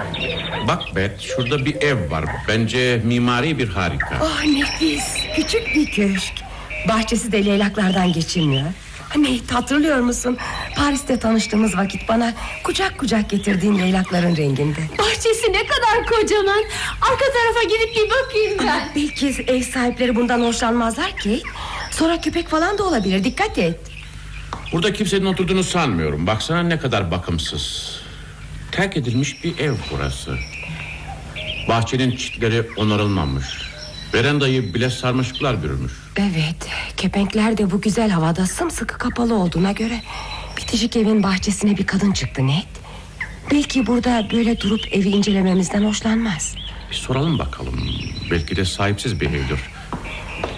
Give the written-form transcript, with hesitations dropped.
Bak Bet, şurada bir ev var. Bence mimari bir harika. Oh nefis, küçük bir köşk. Bahçesi de leylaklardan geçilmiyor. Nate, hatırlıyor musun? Paris'te tanıştığımız vakit bana kucak kucak getirdiğin leylakların renginde. Bahçesi ne kadar kocaman. Arka tarafa gidip bir bakayım ben. Belki ev sahipleri bundan hoşlanmazlar Kate. Sonra köpek falan da olabilir, dikkat et. Burada kimsenin oturduğunu sanmıyorum. Baksana ne kadar bakımsız. Terk edilmiş bir ev burası. Bahçenin çitleri onarılmamış. Verandayı bile sarmaşıklar bürümüş. Evet, kepenkler de bu güzel havada sımsıkı kapalı olduğuna göre bitişik evin bahçesine bir kadın çıktı Ned. Belki burada böyle durup evi incelememizden hoşlanmaz. Bir soralım bakalım. Belki de sahipsiz bir evdir.